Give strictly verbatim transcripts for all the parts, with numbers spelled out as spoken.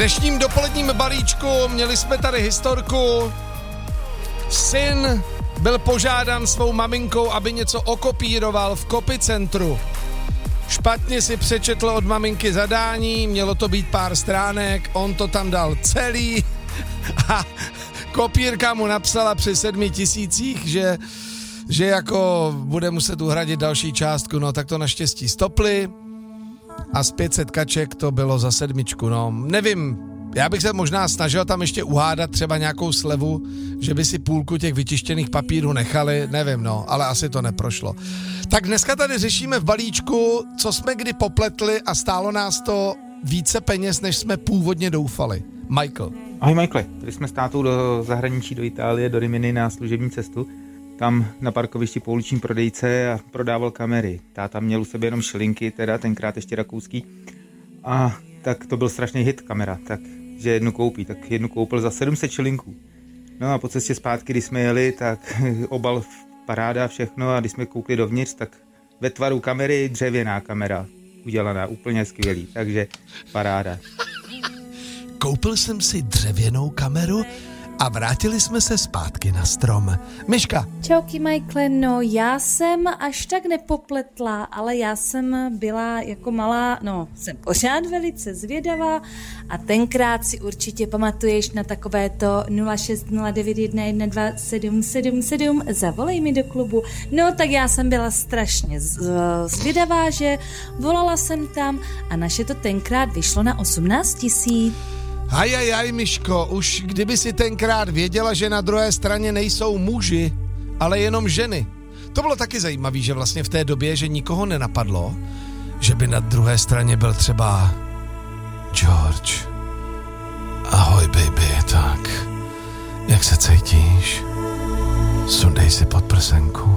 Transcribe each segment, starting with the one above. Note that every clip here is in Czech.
dnešním dopoledním balíčku měli jsme tady historku. Syn byl požádán svou maminkou, aby něco okopíroval v Kopicentru. Špatně si přečetl od maminky zadání, mělo to být pár stránek, on to tam dal celý a kopírka mu napsala při sedmi tisících, že, že jako bude muset uhradit další částku, no tak to naštěstí stopli a z pět set kaček to bylo za sedmičku, no nevím, já bych se možná snažil tam ještě uhádat třeba nějakou slevu, že by si půlku těch vytištěných papírů nechali, nevím, no, ale asi to neprošlo. Tak dneska tady řešíme v balíčku, co jsme kdy popletli a stálo nás to více peněz, než jsme původně doufali. Michael. Ahoj Michael, tady jsme s tátou do zahraničí, do Itálie, do Rimini na služební cestu. Tam na parkovišti pouliční prodejce a prodával kamery. Táta měl u sebe jenom šilinky, teda tenkrát ještě rakouský. A tak to byl strašný hit kamera, takže jednu koupí, tak jednu koupil za sedm set šilinků. No a po cestě zpátky, když jsme jeli, tak obal paráda všechno a když jsme koukli dovnitř, tak ve tvaru kamery dřevěná kamera udělaná, úplně skvělý, takže paráda. Koupil jsem si dřevěnou kameru a vrátili jsme se zpátky na strom. Myška. Čauky, Michael, no já jsem až tak nepopletla, ale já jsem byla jako malá, no jsem pořád velice zvědavá a tenkrát si určitě pamatuješ na takové to nula šest nula devět jedna jedna dva sedm sedm sedm, zavolej mi do klubu. No tak já jsem byla strašně zvědavá, že volala jsem tam a naše to tenkrát vyšlo na osmnáct tisíc. Hajajaj, Myško, už kdyby si tenkrát věděla, že na druhé straně nejsou muži, ale jenom ženy. To bylo taky zajímavé, že vlastně v té době, že nikoho nenapadlo, že by na druhé straně byl třeba George. Ahoj, baby, tak, jak se cítíš? Sundej si podprsenku.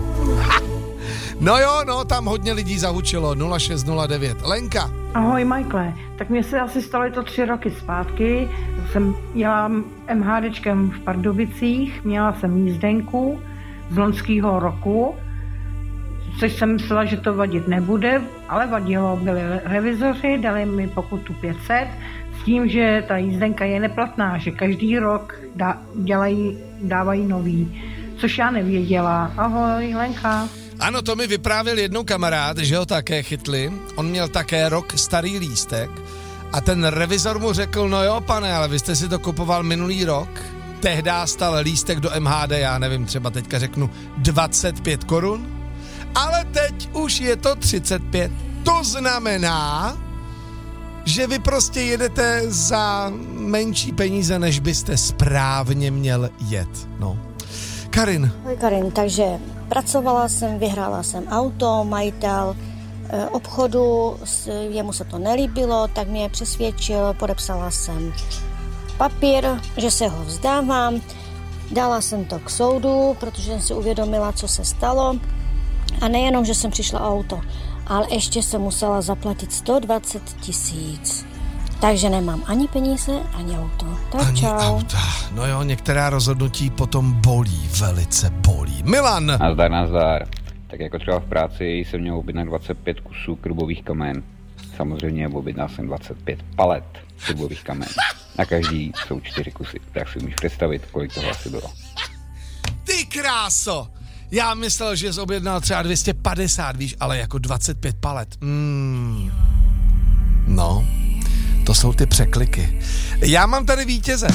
No jo, no, tam hodně lidí zahučilo, nula šest nula devět. Lenka. Ahoj, Michael. Tak mně se asi stalo to tři roky zpátky. Jsem jela MHDčkem v Pardubicích, měla jsem jízdenku z loňského roku, což jsem myslela, že to vadit nebude, ale vadilo. Byli revizoři, dali mi pokutu pět set s tím, že ta jízdenka je neplatná, že každý rok dá, dělají, dávají nový, což já nevěděla. Ahoj, Lenka. Ano, to mi vyprávěl jednou kamarád, že ho také chytli. On měl také rok starý lístek a ten revizor mu řekl, no jo, pane, ale vy jste si to kupoval minulý rok. Tehdá stal lístek do M H D, já nevím, třeba teďka řeknu dvacet pět korun, ale teď už je to třicet pět. To znamená, že vy prostě jedete za menší peníze, než byste správně měl jet. No. Karin. Ahoj Karin, takže pracovala jsem, vyhrála jsem auto, majitel e, obchodu, jemu se to nelíbilo, tak mě přesvědčil, podepsala jsem papír, že se ho vzdávám, dala jsem to k soudu, protože jsem si uvědomila, co se stalo a nejenom, že jsem přišla o auto, ale ještě jsem musela zaplatit sto dvacet tisíc. Takže nemám ani peníze, ani auto. Tak ani čau. auta. No jo, některá rozhodnutí potom bolí, velice bolí. Milan! Nazdar, nazdar. Tak jako třeba v práci jsem měl objednat dvacet pět kusů krubových kamen. Samozřejmě objednal jsem dvacet pět palet krubových kamen. Na každý jsou čtyři kusy. Tak si můžeš představit, kolik toho asi bylo. Ty kráso! Já myslel, že jsi objednal třeba dvě stě padesát, víš, ale jako dvacet pět palet. Mm. No... To jsou ty překliky. Já mám tady vítěze.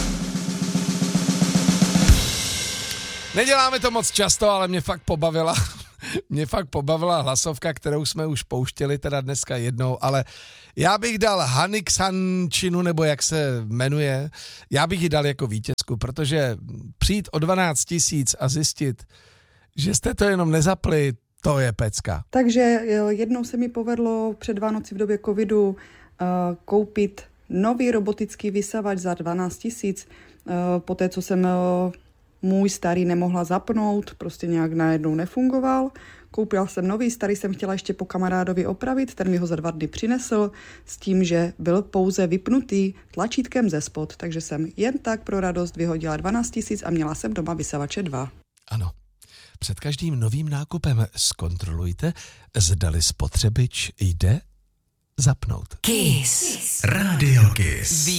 Neděláme to moc často, ale mě fakt pobavila. Mě fakt pobavila hlasovka, kterou jsme už pouštěli teda dneska jednou, ale já bych dal Hanik Sančinu, nebo jak se jmenuje, já bych ji dal jako vítězku, protože přijít o dvanáct tisíc a zjistit, že jste to jenom nezapli, to je pecka. Takže jednou se mi povedlo před Vánoci v době covidu Uh, koupit nový robotický vysavač za dvanáct tisíc. Uh, poté, co jsem uh, můj starý nemohla zapnout, prostě nějak najednou nefungoval. Koupila jsem nový, starý jsem chtěla ještě po kamarádovi opravit, ten mi ho za dva dny přinesl s tím, že byl pouze vypnutý tlačítkem ze spod, takže jsem jen tak pro radost vyhodila dvanáct tisíc a měla jsem doma vysavače dva. Ano. Před každým novým nákupem zkontrolujte, zdali spotřebič jde zapnout. Kiss. Radio Kiss.